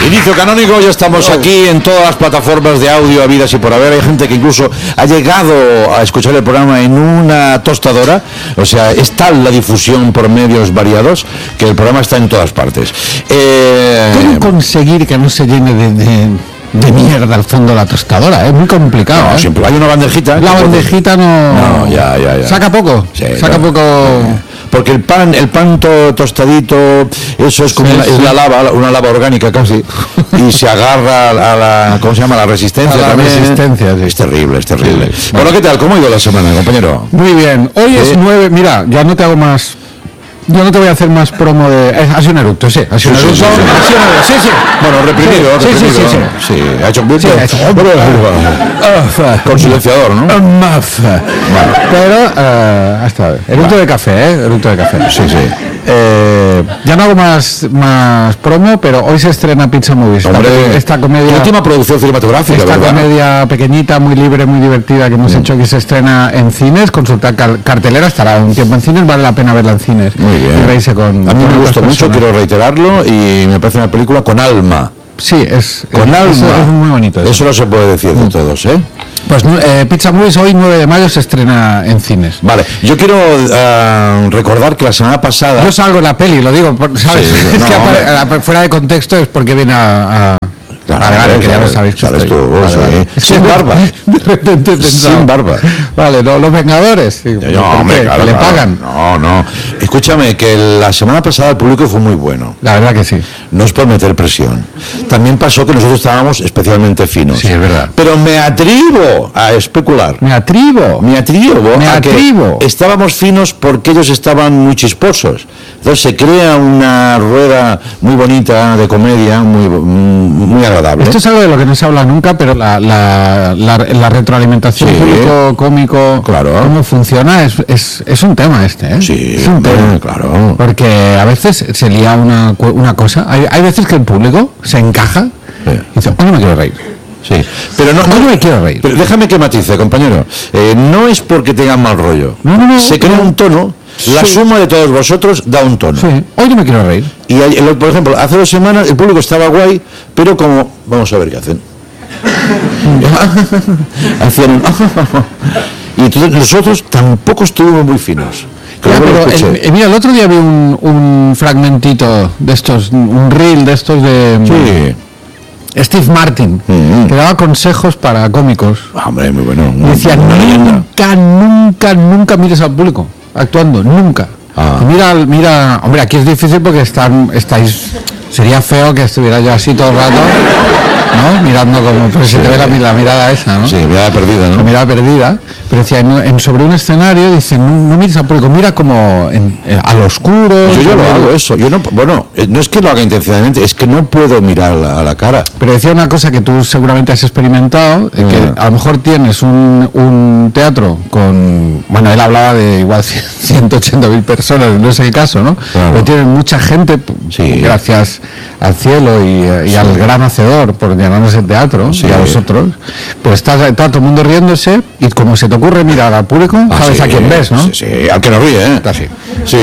Inicio canónico, ya estamos aquí en todas las plataformas de audio habidas y por haber. Hay gente que incluso ha llegado a escuchar el programa en una tostadora. O sea, es tal la difusión por medios variados que el programa está en todas partes. ¿Cómo conseguir que no se llene de mierda al fondo de la tostadora? Es muy complicado. No, siempre hay una bandejita. La bandejita no... ya. ¿Saca poco? Sí, saca poco... Porque el pan tostadito, eso es como una lava orgánica casi, y se agarra a la, ¿cómo se llama? La resistencia también. Resistencia, sí. Es terrible. Sí. Bueno, ¿qué tal? ¿Cómo ha ido la semana, compañero? Muy bien. Hoy es 9, mira, ya no te hago más... Yo no te voy a hacer más promo de... Ha sido un eructo, sí. Ha sido un eructo. Sí. Bueno, reprimido. Sí, ha hecho un buque. Con silenciador, ¿no? Pero, hasta eructo de café, eructo de café. Sí. Ya no hago más promo, pero hoy se estrena Pizza Movies. Hombre, esta comedia... última producción cinematográfica, esta ¿verdad? Comedia pequeñita, muy libre, muy divertida que hemos hecho, que se estrena en cines. Consultar cartelera, estará un tiempo en cines, vale la pena verla en cines. Muy bien. Y reírse con... A mí me gustó mucho, quiero reiterarlo, y me parece una película con alma. Sí, con alma. Es muy bonito. Eso no se puede decir de todos, ¿eh? Pues Pizza Movies hoy 9 de mayo se estrena en cines. Vale, yo quiero recordar que la semana pasada... Yo salgo en la peli, lo digo, ¿sabes? Sí, es no, que fuera de contexto es porque viene a vale, que ya lo sabéis. Sabes tú, vale. Sin barba. De repente pensaba. Sin barba. Vale, no, los Vengadores. Sí, hombre, claro, ¿que le pagan? No. Escúchame, que la semana pasada el público fue muy bueno. La verdad que sí. No es por meter presión. También pasó que nosotros estábamos especialmente finos. Sí, es verdad. Pero me atrevo a especular. Me atrevo. Que estábamos finos porque ellos estaban muy chisposos. Entonces se crea una rueda muy bonita de comedia, muy agradable. Esto es algo de lo que no se habla nunca, pero la retroalimentación público, cómico, claro. cómo funciona, es un tema este, ¿eh? Sí, es un tema. Claro. Porque a veces se lía una cosa. Hay veces que el público se encaja y dice, no me quiero reír. Sí, pero no me quiero reír. Pero déjame que matice, compañero. No es porque tengan mal rollo. No, se crea un tono. La suma de todos vosotros da un tono. Sí, hoy no me quiero reír. Y por ejemplo, hace 2 semanas el público estaba guay, pero como... Vamos a ver qué hacen. Hacían y entonces nosotros tampoco estuvimos muy finos. Mira, el otro día vi un fragmentito de estos, un reel de estos de... Steve Martin, que daba consejos para cómicos. Hombre, muy bueno. Decía, nunca mires al público actuando, nunca. Mira, hombre, aquí es difícil porque estáis, sería feo que estuviera yo así todo el rato, ¿no? Mirando como, pero se te ve la mirada esa, ¿no? Sí, mirada perdida, ¿no? La mirada perdida, pero decía, sobre un escenario, dice, no mires al público, mira como al oscuro. Yo lo hago eso, no es que lo haga intencionalmente, es que no puedo mirar a la cara. Pero decía una cosa que tú seguramente has experimentado, que a lo mejor tienes un teatro con, bueno, él hablaba de igual 180.000 personas, no es el caso, ¿no? Claro. Pero tienen mucha gente, gracias al cielo y al gran hacedor, por llamarnos el teatro, y a vosotros, pues está todo el mundo riéndose, y como se te ocurre mirar al público, sabes a quién ves, ¿no? Sí, al que no ríe, ¿eh? Así. Sí.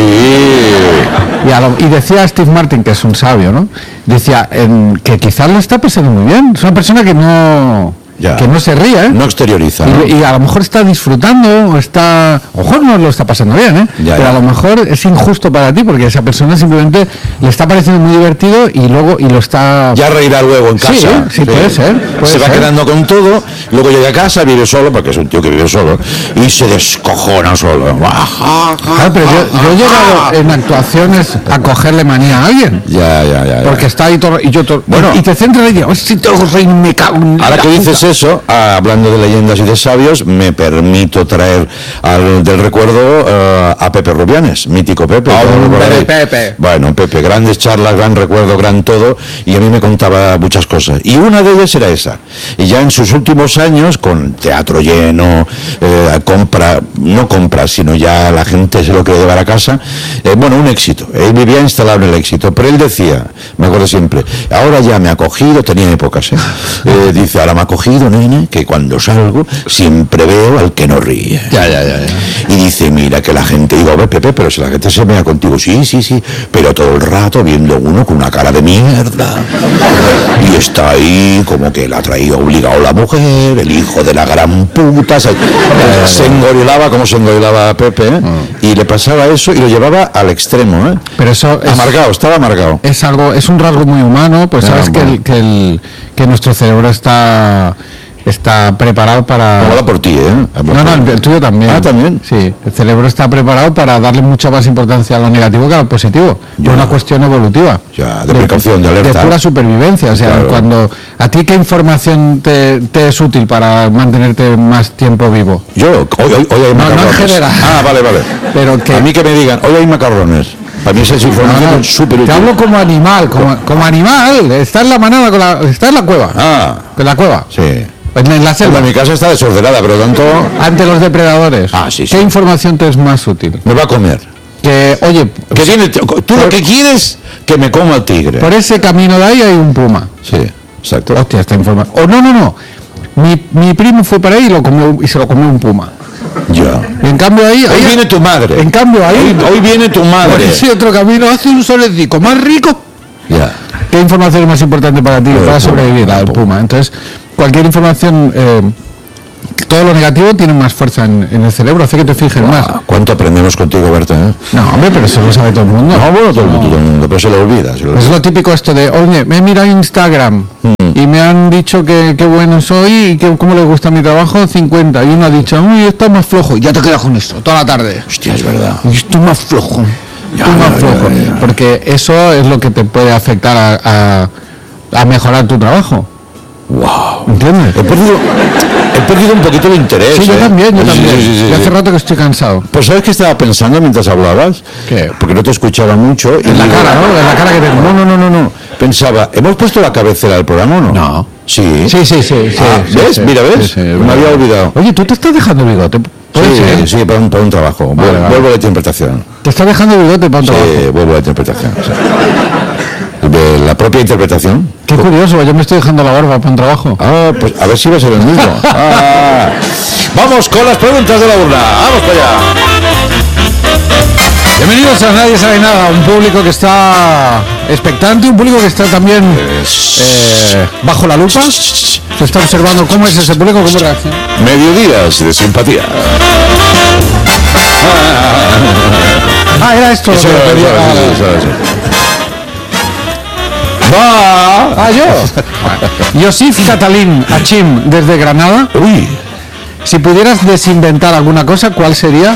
Y decía Steve Martin, que es un sabio, ¿no? Decía que quizás lo está pasando muy bien. Es una persona que no se ríe, ¿eh? No exterioriza. Y a lo mejor está disfrutando, o a lo mejor no lo está pasando bien, ¿eh? Pero a lo mejor es injusto para ti, porque esa persona simplemente le está pareciendo muy divertido y lo está... Ya reirá luego en casa. Sí, puede ser. Se va quedando con todo, luego llega a casa, vive solo, porque es un tío que vive solo, y se descojona solo. Claro, pero yo he llegado en actuaciones a cogerle manía a alguien. Ya. Porque está ahí todo... y te centras y dices, si tengo que reír, me cago en... Ahora que dices eso, hablando de leyendas y de sabios, me permito traer del recuerdo a Pepe Rubianes, mítico Pepe. Pepe. Bueno, Pepe, grandes charlas, gran recuerdo, gran todo, y a mí me contaba muchas cosas. Y una de ellas era esa. Y ya en sus últimos años, con teatro lleno, no compra, sino ya la gente se lo quiere llevar a casa, un éxito. Él vivía instalado en el éxito, pero él decía, me acuerdo siempre, ahora ya me ha cogido, tenía épocas, dice, ahora me ha cogido, nene, que cuando salgo siempre veo al que no ríe. Ya. Y dice, mira, mira que la gente, digo, a ver, Pepe, pero si la gente se mea contigo, sí, pero todo el rato viendo uno con una cara de mierda, y está ahí como que la ha traído obligado la mujer, el hijo de la gran puta, se engorilaba como se engorilaba Pepe, y le pasaba eso y lo llevaba al extremo, Pero eso amargado, estaba amargado. Es un rasgo muy humano, pues sabes que nuestro cerebro está preparado para... Habla por ti, No, el tuyo también. Ah, ¿también? Sí, el cerebro está preparado para darle mucha más importancia a lo negativo que a lo positivo. Por una cuestión evolutiva. Ya, de precaución, de alerta. De pura supervivencia. O sea, claro. cuando... ¿A ti qué información te es útil para mantenerte más tiempo vivo? Yo, hoy hay macarrones. No en general. Ah, vale. Pero que... A mí que me digan, hoy hay macarrones. Para mí esa es información súper útil. Te hablo como animal, como animal. Está en la manada, está en la cueva. Ah. En la cueva. Sí. En la selva. Mi casa está desordenada, pero tanto... Ante los depredadores. Ah, sí. ¿Qué información te es más útil? Me va a comer. Que, oye... Que tiene, tú lo que quieres, que me coma el tigre. Por ese camino de ahí hay un puma. Sí, exacto. Hostia, esta información... No. Mi primo fue para ahí y se lo comió un puma. Ya. Y en cambio ahí viene tu madre. En cambio ahí... Hoy viene tu madre. Por ese otro camino hace un solecico más rico. Ya. ¿Qué información es más importante para ti para sobrevivir? La del puma. Entonces, cualquier información, todo lo negativo tiene más fuerza en el cerebro, hace que te fijes más. ¿Cuánto aprendemos contigo, Berta? No, hombre, pero eso lo sabe todo el mundo. No, bueno, todo el mundo, pero se lo olvida. Es lo típico esto de, oye, me he mirado Instagram y me han dicho que qué bueno soy y que cómo le gusta mi trabajo, 50. Y uno ha dicho, uy, está más flojo. Y ya te quedas con esto toda la tarde. Hostia, es verdad. Estoy más flojo. Ya. Porque eso es lo que te puede afectar a mejorar tu trabajo. Wow. ¿Entiendes? He perdido un poquito de interés. Sí, yo también. Sí. Y hace rato que estoy cansado. Pues ¿sabes qué estaba pensando mientras hablabas? ¿Qué? Porque no te escuchaba mucho. En la cara, ¿no? En la cara que tengo. No. Pensaba, ¿hemos puesto la cabecera del programa o no? No. Sí. Sí. ¿Ves? Mira, ¿ves? Sí, me había olvidado. Oye, ¿tú te estás dejando el bigote? Sí, para un trabajo. Vale. Vuelvo a la interpretación. ¿Te estás dejando el bigote para un trabajo? Sí, vuelvo a la interpretación. Sí. De la propia interpretación. Qué curioso, yo me estoy dejando la barba para un trabajo. Ah, pues a ver si va a ser el mismo. Vamos con las preguntas de la urna. Vamos para allá. Bienvenidos a Nadie Sabe Nada, un público que está expectante, un público que está también bajo la lupa. Se está observando cómo es ese público, cómo reacciona. Mediodías de simpatía. Era esto. Eso. Yo. Yosif Catalín Achim, desde Granada. Uy. Si pudieras desinventar alguna cosa, ¿cuál sería?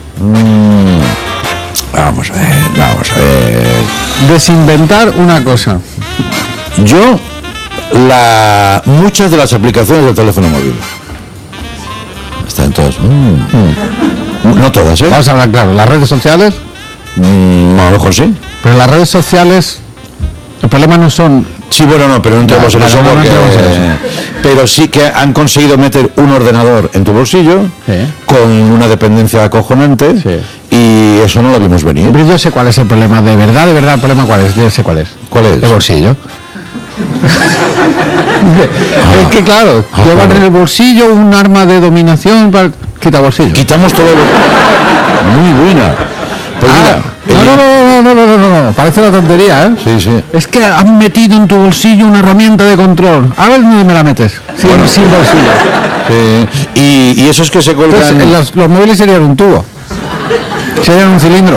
Vamos a ver. Desinventar una cosa. Yo, muchas de las aplicaciones del teléfono móvil. Están todas. No todas, ¿eh? Vamos a hablar claro. Las redes sociales. A lo mejor sí. Pero las redes sociales, el problema no son... Sí, bueno, no, pero no entremos en eso porque... Pero sí que han conseguido meter un ordenador en tu bolsillo con una dependencia acojonante y eso no lo vimos venir. Pero yo sé cuál es el problema, de verdad, el problema cuál es, yo sé cuál es. ¿Cuál es? El bolsillo. Es que claro, llevan en el bolsillo un arma de dominación para... Quita bolsillo. Quitamos todo Muy buena. Pues no, parece una tontería, ¿eh? Sí. Es que han metido en tu bolsillo una herramienta de control. A ver dónde me la metes. Sí, bueno, sin bolsillo. Y esos que se colgan... Entonces, los móviles serían un tubo. Serían un cilindro.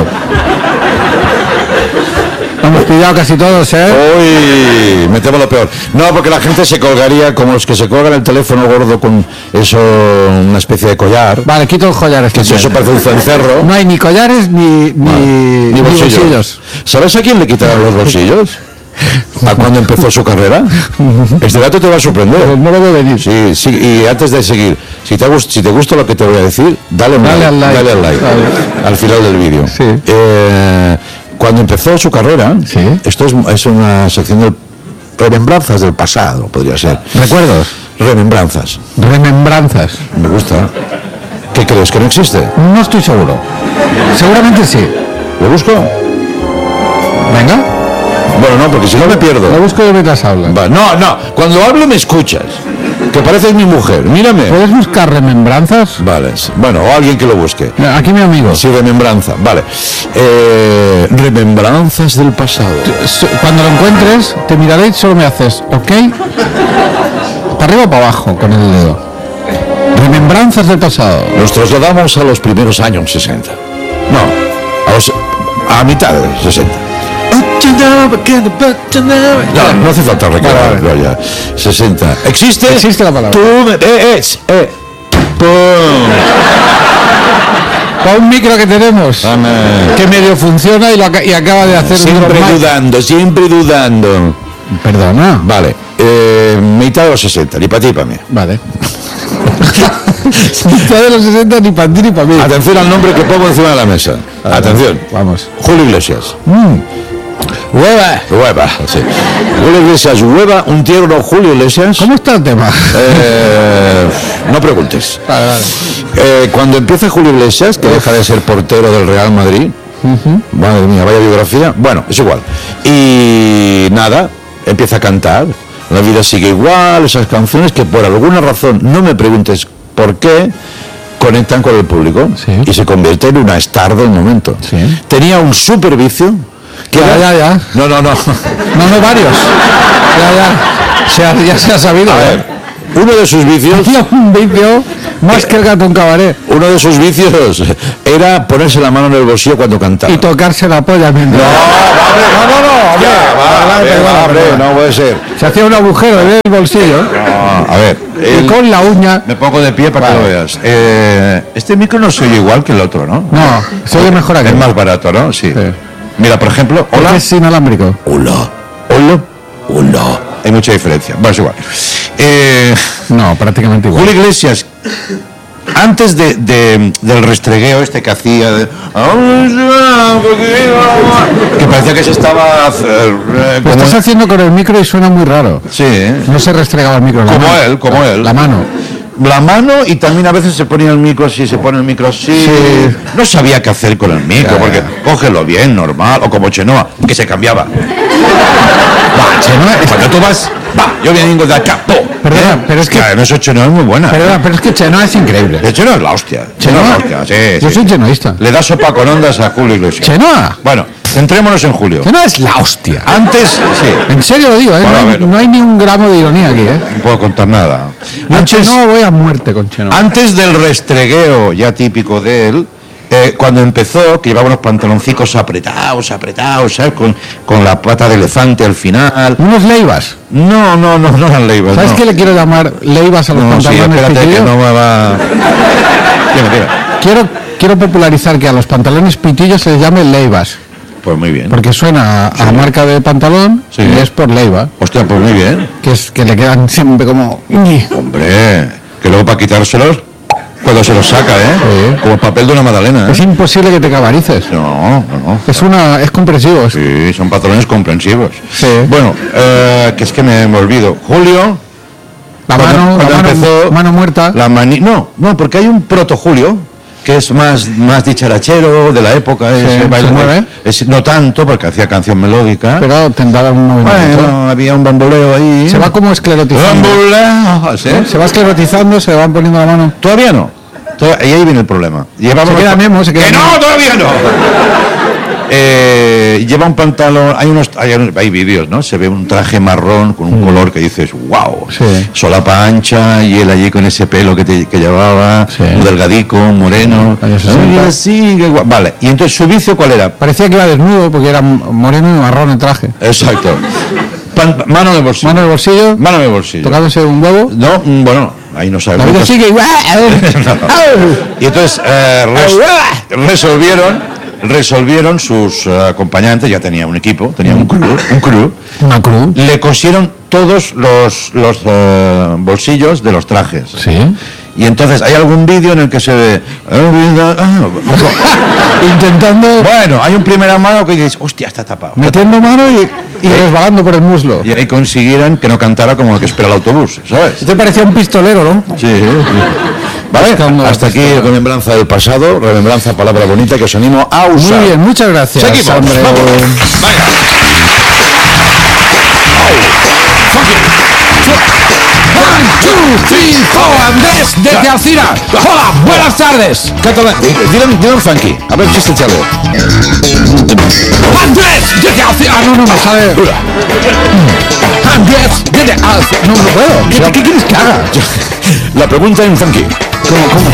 Hemos pillado casi todos, ¿eh? Uy, metemos lo peor. No, porque la gente se colgaría como los que se colgan el teléfono gordo con eso, una especie de collar. Vale, quito el collar. Que eso parece un cencerro. No hay ni collares ni bolsillos. ¿Sabes a quién le quitaron los bolsillos? ¿A cuándo empezó su carrera? Este dato te va a sorprender. No lo veo venir. Sí, y antes de seguir, si te gusta lo que te voy a decir, dale al like. Al final del vídeo. Sí. Cuando empezó su carrera, esto es una sección de remembranzas del pasado, podría ser. ¿Recuerdos? Remembranzas. Me gusta. ¿Qué crees? ¿Que no existe? No estoy seguro. Seguramente sí. ¿Lo busco? Venga. Bueno, no, porque si no me pierdo. Lo busco de mientras hablas. No, cuando hablo me escuchas. Que pareces mi mujer, mírame. ¿Puedes buscar remembranzas? Vale, bueno, o alguien que lo busque. Aquí mi amigo. Sí, remembranza, vale. Remembranzas del pasado. Cuando lo encuentres, te miraré y solo me haces, ¿ok? Para arriba o para abajo con el dedo. Remembranzas del pasado. Nos trasladamos a los primeros años 60. No, a mitad de los 60. No hace falta recordarlo ya. 60. ¿Existe? Existe la palabra. Tú ¡pum! Para un micro que tenemos, que medio funciona y acaba de hacer siempre dudando. Perdona. Vale. Mitad de los 60, ni para ti ni para mí. Vale. Mitad de los 60, ni para ti ni para mí. Atención al nombre que pongo encima de la mesa. Atención. Vamos. Julio Iglesias. Hueva. Sí. Julio Iglesias, Hueva, un tierno Julio Iglesias. ¿Cómo está el tema? No preguntes. Vale. Cuando empieza Julio Iglesias, que deja de ser portero del Real Madrid, madre mía, vaya biografía, bueno, es igual. Y nada, empieza a cantar, La vida sigue igual, esas canciones que por alguna razón, no me preguntes por qué, conectan con el público, sí, y se convierte en una star del momento. Sí. Tenía un super vicio. Que ya. No, varios. Ya se ha sabido. A ver, uno de sus vicios. Hacía un vicio más que el gato en cabaret. Uno de sus vicios era ponerse la mano en el bolsillo cuando cantaba. Y tocarse la polla mientras. No puede ser. Se hacía un agujero en el bolsillo. No, a ver. Y con la uña. Me pongo de pie para que lo veas. Este micro no se oye igual que el otro, ¿no? No, se oye mejor aquí. Es más barato, ¿no? Sí. Mira, por ejemplo, hola. Es inalámbrico. Hola. Hay mucha diferencia. Bueno, es igual. No, prácticamente igual. Julio Iglesias, antes del restregueo este que hacía, que parecía que se estaba... Lo estás haciendo con el micro y suena muy raro. Sí, No se restregaba el micro. Como él. La mano. La mano, y también a veces se ponía el micro así, Sí. No sabía qué hacer con el micro, porque cógelo bien, normal, o como Chenoa, que se cambiaba. Chenoa, cuando tú vas, yo vengo de acá, Perdona, pero es que... Claro, eso Chenoa es muy buena. Perdona, pero es que Chenoa es increíble. Chenoa es la hostia. ¿Chenoa? Sí. Yo soy chenoísta. Le da sopa con ondas a Julio Iglesias. ¿Chenoa? Bueno, centrémonos en Julio. Chenoa es la hostia. Antes, sí. En serio lo digo, no hay ni un gramo de ironía aquí, No puedo contar nada. Chenoa voy a muerte con Chenoa. Antes del restregueo ya típico de él, cuando empezó, que llevaba unos pantaloncicos apretados, ¿sabes? Con la pata de elefante al final. ¿Unos leivas? No eran leivas. ¿Sabes qué le quiero llamar leivas a los pantalones? Sí, espérate que no me va... Dime. Quiero popularizar que a los pantalones pitillos se les llame leivas. Pues muy bien. Porque suena a marca de pantalón, sí, y es por leiva. Hostia, pues muy bien. Que es que le quedan siempre como... Hombre, que luego para quitárselos, cuando se los saca, sí, como el papel de una magdalena. Es imposible que te cabarices. No. Es comprensivo. Sí, son pantalones comprensivos. Sí. Bueno, que es que me olvido. Julio... Mano muerta. No, porque hay un proto Julio que es más dicharachero de la época, ¿se mueve? No tanto, porque hacía canción melódica, pero tendrá un movimiento. Bueno, había un bamboleo ahí. Se va como esclerotizando. Bamboleo, ¿sí? Se va esclerotizando, se van poniendo la mano. Todavía no. Y ahí viene el problema. Se queda Nemo. ¡No, todavía no! Lleva un pantalón, hay vídeos, ¿no? Se ve un traje marrón con un color que dices, wow, sí, solapa ancha, y él allí con ese pelo que llevaba, sí, un delgadico, un moreno, sí, vale. Y entonces su vicio, ¿cuál era? Parecía que iba desnudo porque era moreno y marrón el traje. Exacto. Mano de bolsillo. Tocándose un huevo. No, bueno, ahí no sabes. La vida sigue igual. Y entonces resolvieron sus acompañantes, ya tenía un equipo, tenía un crew. Una crew. Le cosieron todos los bolsillos de los trajes. Sí. Y entonces hay algún vídeo en el que se ve intentando. Bueno, hay un primer mano que dices, hostia, está tapado. Metiendo mano y resbalando por el muslo. Y ahí consiguieran que no cantara como el que espera el autobús, ¿sabes? Te parecía un pistolero, ¿no? Sí. Vale, hasta aquí remembranza del pasado, remembranza, palabra bonita que os animo a usar. Muy bien, muchas gracias. Seguimos. Hombre. Vaya. 3, 4, Andrés desde Alcira. Hola, buenas tardes. Catalán, dile un funky. A ver, chiste, chale. Andrés desde Alcira. Ah, no me sale. Andrés desde Alcira. No puedo. ¿Qué quieres que haga? La pregunta en funky. ¿Cómo?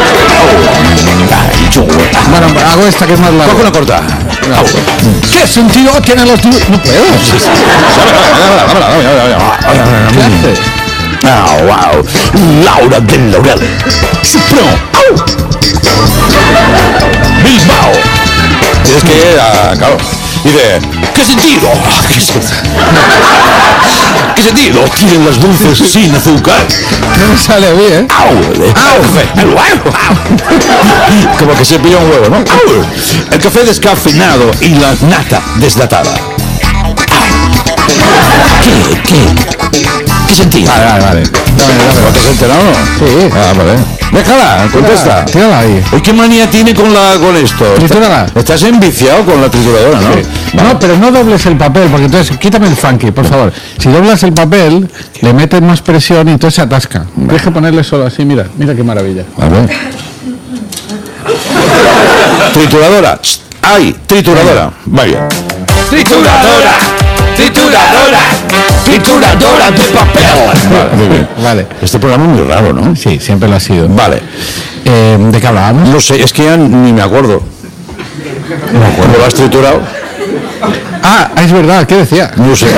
Bueno, hago esta que es más larga. Coge una corta. ¿Qué sentido tienen los... No puedo. ¿Qué hace? Wow. Laura del Laurel. Supremo. Bilbao. Tienes que, claro. Dice, ¿qué sentido? ¿Qué sentido tienen las dulces sin azúcar? No me sale bien. Como que se pilla un huevo, ¿no? El café descafeinado y la nata deslatada. ¿Qué sentido? Vale. ¿Te has enterado o no? Sí. Vale. Déjala, contesta. Tírala ahí. Uy, ¿qué manía tiene con esto? Tritúrala. Estás enviciado con la trituradora, ¿no? Sí. Vale. No, pero no dobles el papel, porque entonces, quítame el funky, por favor. Si doblas el papel, le metes más presión y entonces se atasca. Tienes que ponerle solo así, mira qué maravilla. A ver. Trituradora. ¡Ay! Trituradora. Vaya. Trituradora de papel. Vale, muy bien. Vale. Este programa es muy raro, ¿no? Sí, siempre lo ha sido. Vale. ¿De qué hablábamos? No sé, es que ya ni me acuerdo. ¿Cómo lo has triturado? Ah, es verdad, ¿qué decía? No sé.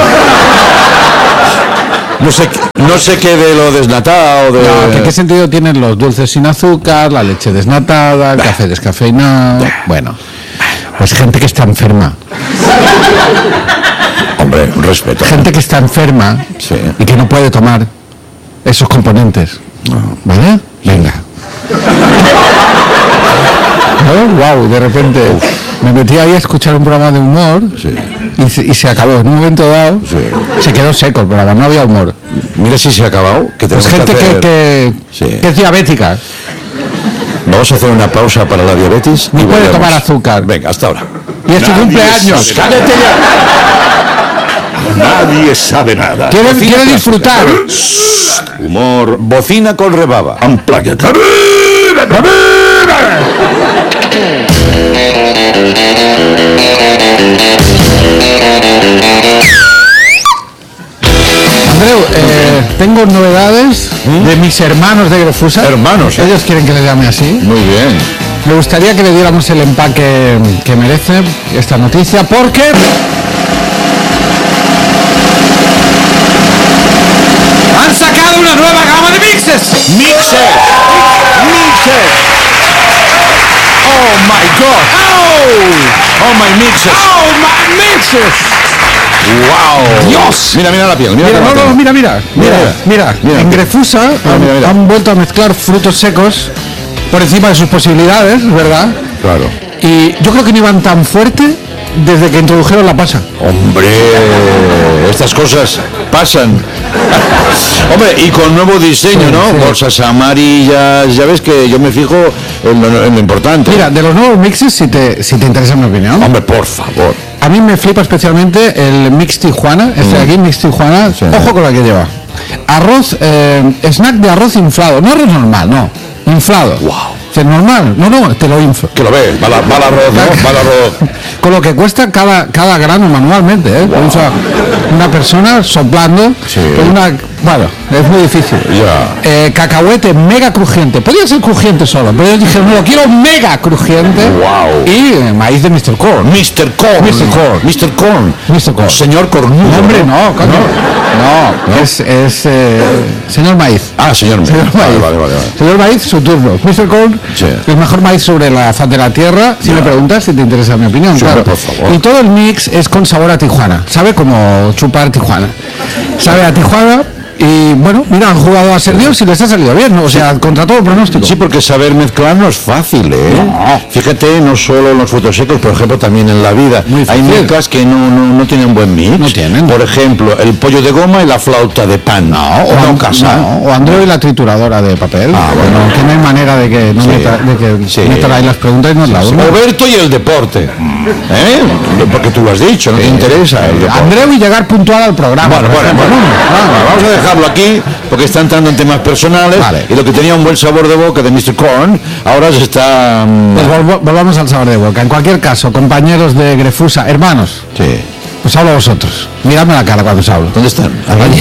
No sé qué de lo desnatado, de... No, ¿qué sentido tienen los dulces sin azúcar, la leche desnatada, el café descafeinado? Bueno, pues gente que está enferma. Hombre, un respeto. Gente que está enferma y que no puede tomar esos componentes. ¿Vale? Venga. Wow, de repente me metí ahí a escuchar un programa de humor y se acabó. En un momento dado se quedó seco el programa, no había humor. Mira si se ha acabado. Que pues gente que es diabética. Vamos a hacer una pausa para la diabetes. Ni puede tomar azúcar. Venga, hasta ahora. Y es su cumpleaños. ¡Cállate ya! Nadie sabe nada. Quiere disfrutar. Humor. Bocina con rebaba. Unplugged. Andreu, tengo novedades de mis hermanos de Grefusa. Hermanos. Ellos quieren que les llame así. Muy bien. Me gustaría que le diéramos el empaque que merece esta noticia, porque han sacado una nueva gama de mixes. Mixes. Oh my God. Oh my mixes. ¡Oh, my mixes! ¡Wow! ¡Dios! Mira la piel. Mira. En Grefusa han vuelto a mezclar frutos secos por encima de sus posibilidades, ¿verdad? Claro. Y yo creo que no iban tan fuerte desde que introdujeron la pasa. Hombre, estas cosas pasan. Hombre, y con nuevo diseño, ¿no? Sí. Bolsas amarillas, ya ves que yo me fijo en lo importante. Mira, de los nuevos mixes, si te interesa mi opinión. Hombre, por favor. A mí me flipa especialmente el Mix Tijuana, este de aquí, Mix Tijuana. Sí. Ojo con la que lleva. Arroz, snack de arroz inflado, no arroz normal, no, inflado. Wow. ¿Es normal? No, te lo inflo. Que lo ves, va el arroz, ¿no? Va el arroz. Con lo que cuesta cada grano manualmente, ¿eh? Wow. Una persona soplando, bueno, es muy difícil. Yeah. Cacahuete mega crujiente. Podría ser crujiente solo, pero yo dije, no, lo quiero mega crujiente. Wow. Y maíz de Mr. Corn. Mr. Corn. Señor Cornudo. Hombre, no. Es señor Maíz. Ah, señor Maíz. Vale. Señor Maíz, su turno. Mr. Corn, el mejor maíz sobre la faz de la tierra. Si me preguntas, si te interesa mi opinión, claro. Por favor. Y todo el mix es con sabor a Tijuana. Sabe como chupar Tijuana. Sabe a Tijuana. Y bueno, mira, han jugado a ser Dios y les ha salido bien, ¿no? O sea, contra todo pronóstico. Sí, porque saber mezclar no es fácil, ¿eh? No. Fíjate, no solo en los frutos secos, por ejemplo, también en la vida. Hay mezclas que no tienen buen mix. No tienen. Por ejemplo, el pollo de goma y la flauta de pan. O Andreu y la trituradora de papel. Bueno, que no hay manera de que metan ahí las preguntas y nos la duda. Roberto y el deporte. ¿Eh? Porque tú lo has dicho, no te interesa el deporte. Andreu y llegar puntual al programa. Bueno, vamos a dejar dejarlo aquí, porque está entrando en temas personales, vale. Y lo que tenía un buen sabor de boca de Mr. Korn, ahora se está... Pues volvamos al sabor de boca. En cualquier caso, compañeros de Grefusa, hermanos, Sí. pues hablo a vosotros. Miradme la cara cuando os hablo. ¿Dónde están? Allí.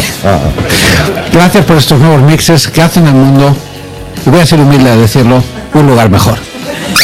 Gracias por estos nuevos mixes que hacen el mundo, y voy a ser humilde a decirlo, un lugar mejor.